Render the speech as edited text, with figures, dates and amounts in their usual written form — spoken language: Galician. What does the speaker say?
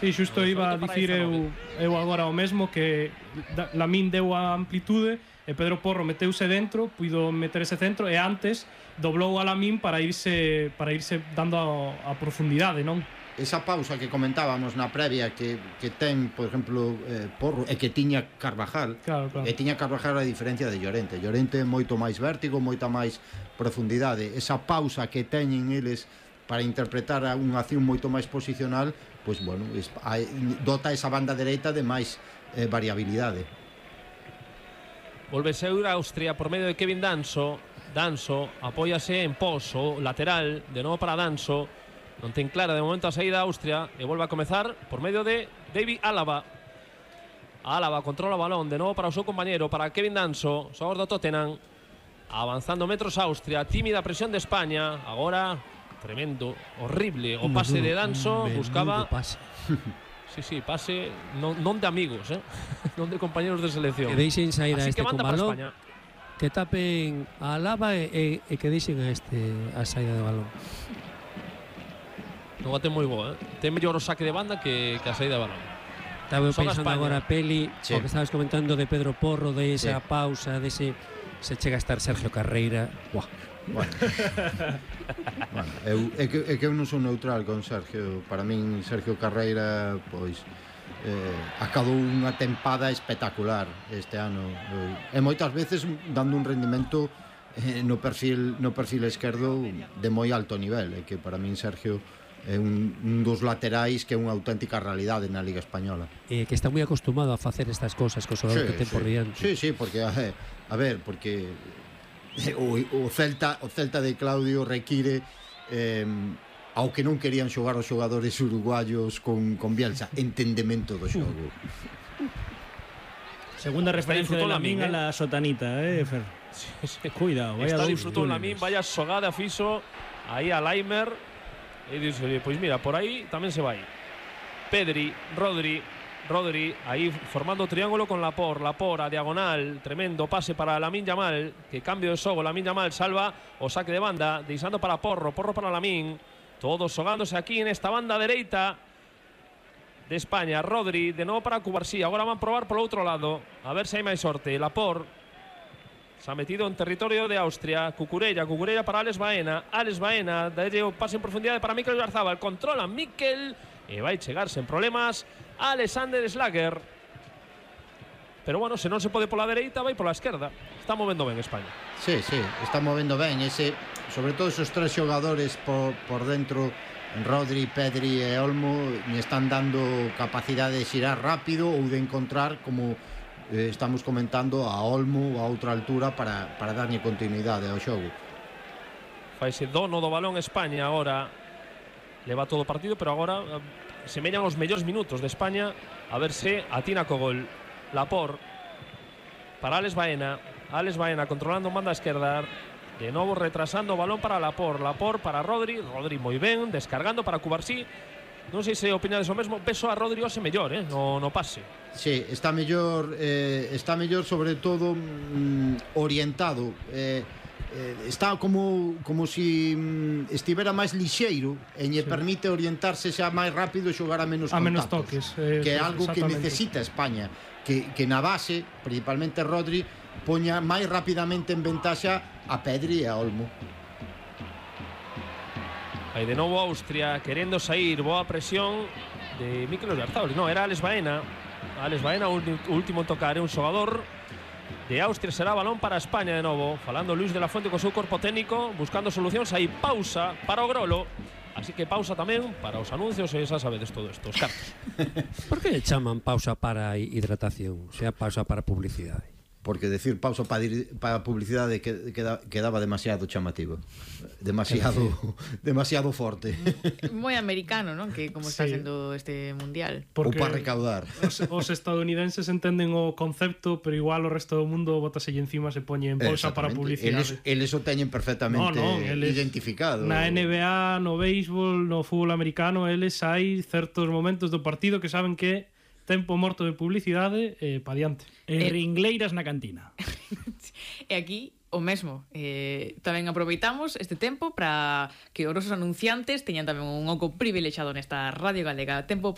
Sí, xusto iba a dicir eu agora o mesmo, que Lamín deu a amplitude e Pedro Porro meteuse dentro, puido meter ese centro e antes doblou a Lamín para irse dando a profundidade, non? Esa pausa que comentábamos na previa que ten, por exemplo, Porro e que tiña Carvajal. Claro. E tiña Carvajal a diferencia de Llorente. Llorente moito máis vértigo, moita máis profundidade. Esa pausa que teñen eles para interpretar unha acción moito máis posicional, pois bueno, dota esa banda dereita de máis variabilidade. Volve a Austria por medio de Kevin Danso. Danso apóyase en Pozo, lateral, de novo para Danso. Non ten clara de momento a saída a Austria e volve a comezar por medio de David Álava. Álava controla o balón de novo para o seu compañero, para Kevin Danso, xogador do Tottenham. Avanzando metros a Austria, tímida presión de España. Agora, tremendo, horrible o pase de Danso, buscaba Sí, pase non de amigos, non de compañeros de selección. Que deixen sair a este con balón, que tapen a Álava e que deixen a saída de balón. Non a ten moi boa, ten mellor o saque de banda que a saída de balón. Estaba pensando agora, Peli, o que estabas comentando de Pedro Porro, de esa pausa, de ese... Se chega a estar Sergio Carreira. Buah. Bueno, é que eu non sou neutral con Sergio. Para min Sergio Carreira pois acabou unha tempada espectacular este ano e moitas veces dando un rendimento no perfil esquerdo de moi alto nivel, e que para min Sergio é un dos laterais que é unha auténtica realidade na Liga Española, que está moi acostumado a facer estas cosas co xogador que ten por diante. Sí, porque a ver, porque o Celta de Claudio require ao que non querían xogar os xogadores uruguayos con Bielsa, entendemento do xogo. Segunda referencia de Lamín a la sotanita, Fer. Cuidado, vaya está dous disfrutando Lamín, vaya xogada a fixo aí a Laimer. E dice, pois mira, por aí tamén se vai Pedri, Rodri aí formando triángulo con Laporte a diagonal, tremendo pase para Lamín Yamal, que cambio de xogo. Lamín Yamal salva o saque de banda, deixando para Porro para Lamín, todos xogándose aquí en esta banda dereita de España. Rodri de novo para Cubarsí, agora van probar polo outro lado, a ver se hai máis sorte. Laporte se ha metido en territorio de Austria. Cucurella para Alex Baena, dalle o pase en profundidade para Mikel Oyarzabal, controla Mikel e vai chegarse en problemas Alexander Schlager, pero bueno, se non se pode pola dereita, vai pola esquerda. Está movendo ben España. Sí, está movendo ben sobre todo esos tres xogadores por dentro, Rodri, Pedri e Olmo, me están dando capacidade de xirar rápido ou de encontrar, como estamos comentando, a Olmo a outra altura para darlle continuidade ao xogo. Faise dono do balón España agora, leva todo o partido, pero agora semellan os mellores minutos de España, a ver se atina co gol. Laporte para Alex Baena controlando banda esquerda, de novo retrasando o balón para Laporte para Rodri moi ben, descargando para Cubarsí. Non sei se opinades o mesmo. Peso a Rodri hoxe mellor, no pase. Sí, está mellor sobre todo orientado. Está como si estivera máis lixeiro e lle permite orientarse xa máis rápido e xogar a menos toques, que é algo que necesita España, que na base, principalmente Rodri, poña máis rapidamente en ventaxa a Pedri e a Olmo. Aí de novo Austria querendo sair, boa presión de Mikel Oyarzabal. No, era Alex Baena, último en tocar, é un xogador de Austria. Será balón para España de novo, falando Luis de la Fuente co seu corpo técnico, buscando solucións. Aí pausa para o Grolo, así que pausa tamén para os anuncios e xa sabedes todo isto, os cartos. Por que chaman pausa para hidratación, sea pausa para publicidade? Porque decir pausa para publicidade quedaba demasiado chamativo, demasiado forte. Moi americano, non? Que como está sendo este mundial. Ou para recaudar. Os estadounidenses entenden o concepto, pero igual o resto do mundo botaselle encima, se poñe en pausa para publicidade. Eles o teñen perfectamente identificado. Na NBA, no béisbol, no fútbol americano, eles hai certos momentos do partido que saben que tempo morto de publicidade pa diante. Ringleiras na cantina. E aquí o mesmo. Tamén aproveitamos este tempo para que os nosos anunciantes teñan tamén un oco privilexiado nesta Radio Galega. Tempo para